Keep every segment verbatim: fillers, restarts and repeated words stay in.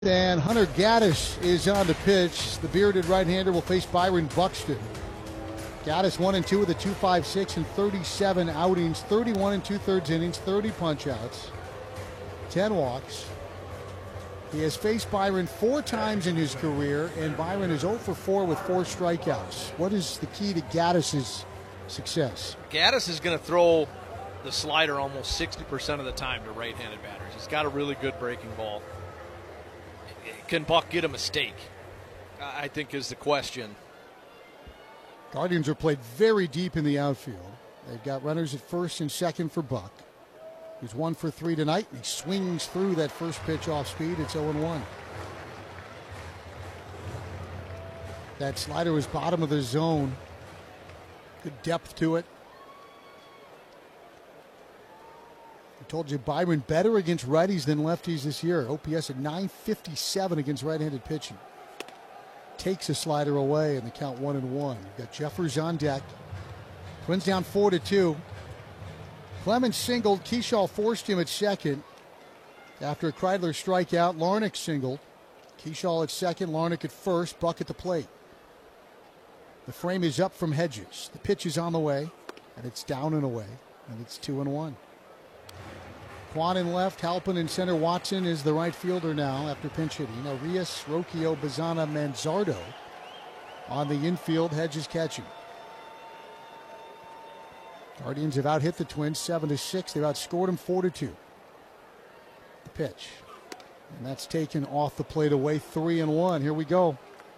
And Hunter Gaddis is on the pitch. The bearded right-hander will face Byron Buxton. Gaddis one and two with a two point five six and thirty-seven outings, thirty-one and two-thirds innings, thirty punch-outs, ten walks. He has faced Byron four times in his career, and Byron is zero for four with four strikeouts. What is the key to Gaddis's success? Gaddis is going to throw the slider almost sixty percent of the time to right-handed batters. He's got a really good breaking ball. Can Buck get a mistake? I think is the question. Guardians are played very deep in the outfield. They've got runners at first and second for Buck. He's one for three tonight, and he swings through that first pitch off speed. It's oh and one. That slider was bottom of the zone. Good depth to it. I told you Byron better against righties than lefties this year. O P S at nine fifty-seven against right-handed pitching. Takes a slider away and the count one and one. You've got Jeffers on deck. Twins down four to two. Clemens singled. Keyshaw forced him at second. After a Kreidler strikeout, Larnach singled. Keyshaw at second, Larnach at first, Buck at the plate. The frame is up from Hedges. The pitch is on the way, and it's down and away, and it's two and one. Kwan in left, Halpin in center. Watson is the right fielder now after pinch hitting. Arias, Rocchio, Bazana, Manzardo on the infield. Hedges catching. Guardians have out-hit the Twins seven to six. They've outscored them four to two. The pitch. And that's taken off the plate away, three and one. Here we go.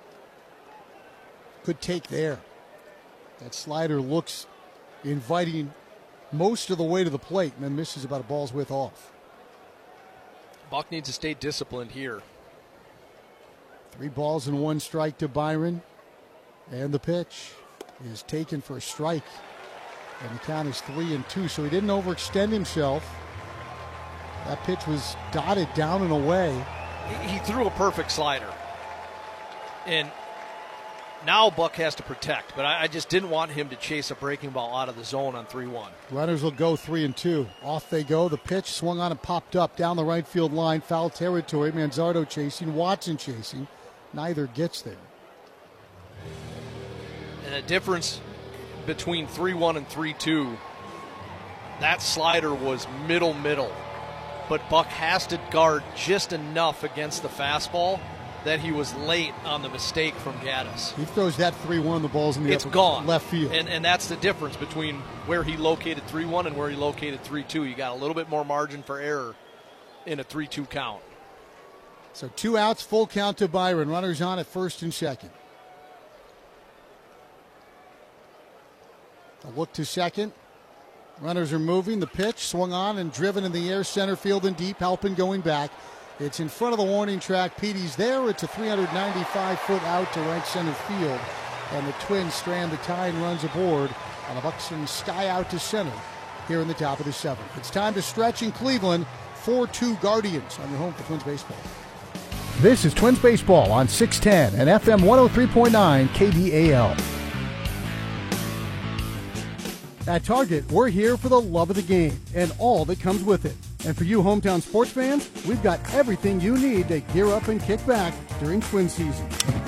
Good take there. That slider looks inviting most of the way to the plate and then misses about a ball's width off. Buck needs to stay disciplined here. Three balls and one strike to Byron. And the pitch is taken for a strike. And the count is three and two, so he didn't overextend himself. That pitch was dotted down and away. He, he threw a perfect slider. And now Buck has to protect, but I, I just didn't want him to chase a breaking ball out of the zone on three one. Runners will go three and two. Off they go. The pitch swung on and popped up down the right field line. Foul territory. Manzardo chasing. Watson chasing. Neither gets there. And a difference between three one and three two, that slider was middle middle, but Buck has to guard just enough against the fastball that he was late on the mistake from Gaddis. He throws that three one, the ball's in the it's upper gone. left field. And, and that's the difference between where he located three one and where he located three two. You got a little bit more margin for error in a three two count. So two outs, full count to Byron. Runners on at first and second. A look to second. Runners are moving. The pitch swung on and driven in the air, center field and deep. Halpin going back. It's in front of the warning track. Petey's there. It's a three ninety-five foot out to right center field. And the Twins strand the tying runs aboard on a Buxton sky out to center here in the top of the seventh. It's time to stretch in Cleveland. four two Guardians on your home for Twins baseball. This is Twins baseball on six ten and F M one oh three point nine K D A L. At Target, we're here for the love of the game and all that comes with it. And for you hometown sports fans, we've got everything you need to gear up and kick back during Twin season.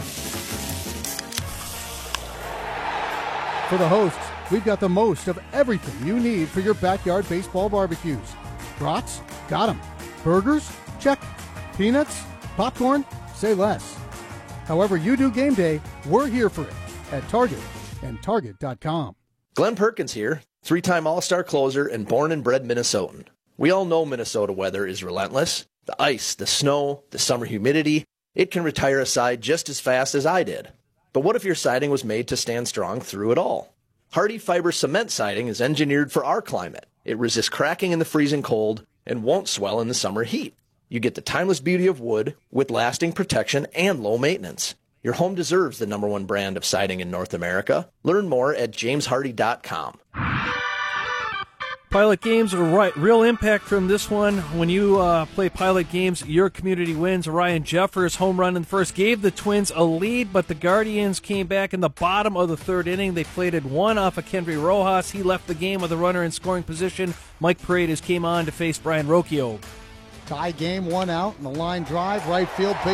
For the hosts, we've got the most of everything you need for your backyard baseball barbecues. Brats? Got 'em. Burgers? Check. Peanuts? Popcorn? Say less. However you do game day, we're here for it at Target and Target dot com. Glenn Perkins here, three-time All-Star closer and born and bred Minnesotan. We all know Minnesota weather is relentless. The ice, the snow, the summer humidity, it can retire a side just as fast as I did. But what if your siding was made to stand strong through it all? Hardy Fiber Cement Siding is engineered for our climate. It resists cracking in the freezing cold and won't swell in the summer heat. You get the timeless beauty of wood with lasting protection and low maintenance. Your home deserves the number one brand of siding in North America. Learn more at james hardy dot com. Pilot Games are right. Real impact from this one. When you uh, play Pilot Games, your community wins. Ryan Jeffers home run in the first gave the Twins a lead, but the Guardians came back in the bottom of the third inning. They plated one off of Kendry Rojas. He left the game with a runner in scoring position. Mike Paredes came on to face Brian Rocchio. Tie game, one out, and the line drive, right field.